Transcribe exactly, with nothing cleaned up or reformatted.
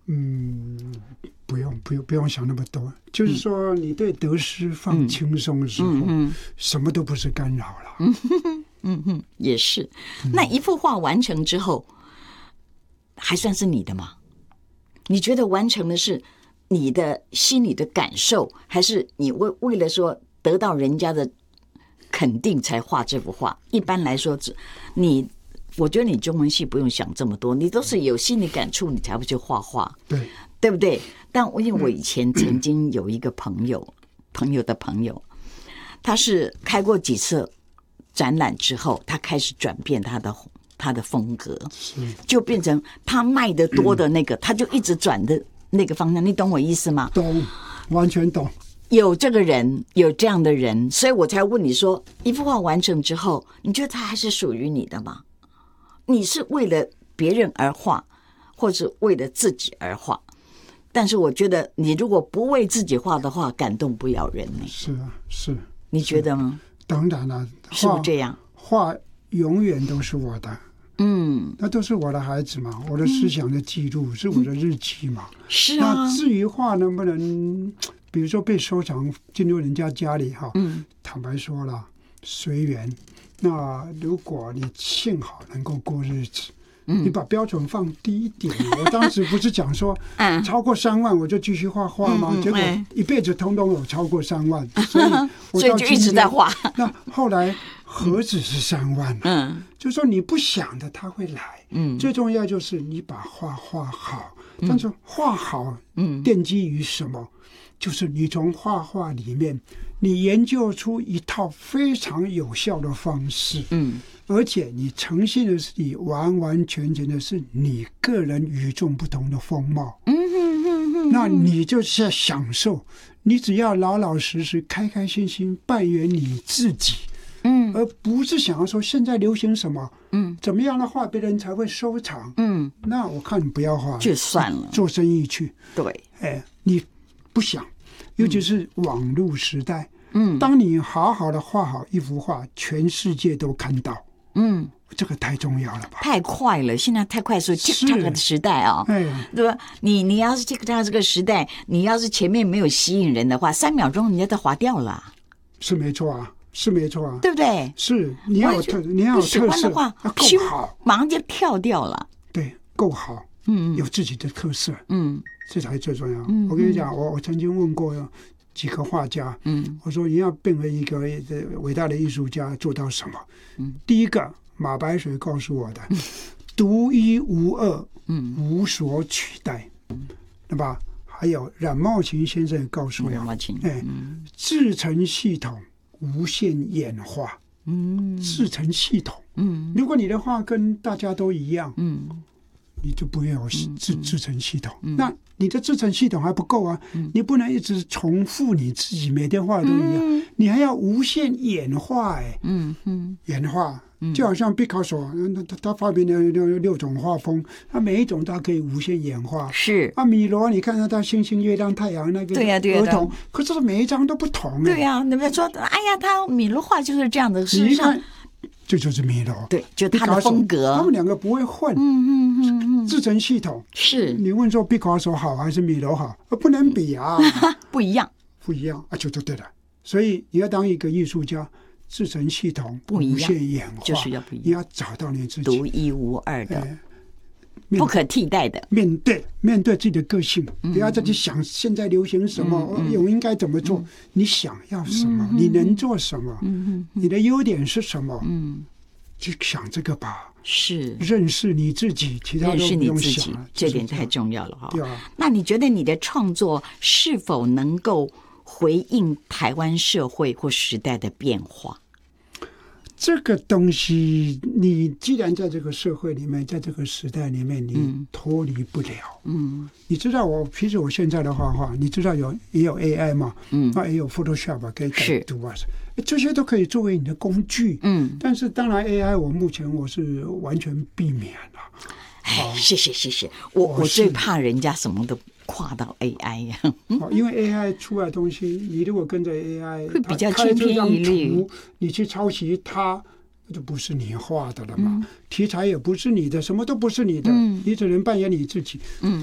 嗯，不用不用不用想那么多，就是说你对得失放轻松的时候，嗯嗯、什么都不是干扰了。 嗯哼嗯哼，也是。那一幅画完成之后，还算是你的吗？你觉得完成的是你的心里的感受，还是你为为了说得到人家的肯定才画这幅画？一般来说，你。我觉得你中文系不用想这么多，你都是有心理感触，你才会去画画， 对对不对？但因为我以前曾经有一个朋友，朋友的朋友，他是开过几次展览之后，他开始转变他的他的风格，就变成他卖的多的那个，他就一直转的那个方向。你懂我意思吗？ 懂，完全懂。 有这个人，有这样的人，所以我才问你说，一幅画完成之后，你觉得它还是属于你的吗？你是为了别人而画，或者为了自己而画？但是我觉得，你如果不为自己画的话，感动不了人呢。 是啊，是。 你觉得吗？ 当然了， 是不是这样？ 画永远都是我的，嗯，那都是我的孩子嘛，我的思想的记录、嗯、是我的日记嘛。 是啊。 那至于画能不能，比如说被收藏进入人家家里哈，嗯，坦白说了，随缘。那如果你幸好能够过日子，嗯、你把标准放低一点。我当时不是讲说，嗯、超过三万我就继续画画吗？嗯、结果一辈子通通有超过三万，嗯、所以我所以就一直在画。 那后来何止是三万呢、啊？嗯，就说你不想的他会来。嗯，最重要就是你把画画好，嗯、但是画好，嗯，奠基于什么？就是你从画画里面，你研究出一套非常有效的方式，嗯，而且你呈现的是你完完全全的是你个人与众不同的风貌，嗯哼哼哼，那你就是要享受，你只要老老实实、开开心心扮演你自己，嗯，而不是想要说现在流行什么，嗯，怎么样的画别人才会收藏，嗯，那我看你不要画， 就算了， 做生意去， 对， 哎，你不想。尤其是网络时代，嗯，当你好好的画好一幅画，全世界都看到，嗯，这个太重要了吧？ 太快了，现在太快速 ，TikTok 的时代啊、哦， 哎， 对吧？你你要是 TikTok 这个时代，你要是前面没有吸引人的话，三秒钟人家都划掉了， 是没错啊，是没错啊， 对不对？ 是你要有特，你要有特色， 不喜欢的话， 要够好， 马上就跳掉了。 对，够好，嗯，有自己的特色，嗯。这才是最重要。嗯、我跟你讲，我我曾经问过几个画家，嗯，我说你要变为一个伟大的艺术家，做到什么？嗯，第一个，马白水告诉我的，嗯、独一无二，嗯，无所取代，嗯，对吧？还有冉茂琴先生也告诉我， 冉茂琴， 哎，嗯、制成系统，无限演化，嗯，制成系统，嗯，如果你的画跟大家都一样，嗯。你就不会有制制成系统，嗯、那你的制成系统还不够啊！嗯、你不能一直重复你自己每天画的都一样，嗯、你还要无限演化哎、欸，嗯嗯，演化就好像毕卡索，他他发明了六六种画风，他每一种都可以无限演化。 是啊，米罗，你看到他星星、月亮、太阳那个儿童，可是每一张都不同、欸。 对呀、啊，你们说，哎呀，他米罗画就是这样的，事实上。 这就是米罗， 对，就他的风格， 他们两个不会混，嗯嗯嗯嗯，制成系统是。 你问说毕卡索好还是米罗好，不能比啊， 不一样， 不一样啊，就就对了。所以你要当一个艺术家，制成系统不一样，无限演化， 就是要不一样， 你要找到你自己独一无二的。哎不可替代的， 面对面对自己的个性，嗯、不要再去想现在流行什么，我、嗯嗯、应该怎么做。嗯、你想要什么？嗯、你能做什么？嗯、你的优点是什么？嗯、去想这个吧。 是认识你自己，其他都不用想了。 这点太重要了哈。 对啊。 那你觉得你的创作是否能够回应台湾社会或时代的变化？ 这个东西，你既然在这个社会里面，在这个时代里面，你脱离不了。嗯，你知道我，其实我现在的画画，你知道有也有 A I 嘛，嗯，那也有 Photoshop 可以改图啊，这些都可以作为你的工具。嗯，但是当然 A I 我目前我是完全避免了。 哎，谢谢谢谢，我我最怕人家什么都跨到 A I 呀、 啊，因为 A I 出来的东西，你如果跟着 A I， 会比较千篇一律， 你去抄袭它，就不是你画的了嘛。嗯、题材也不是你的，什么都不是你的，嗯、你只能扮演你自己。嗯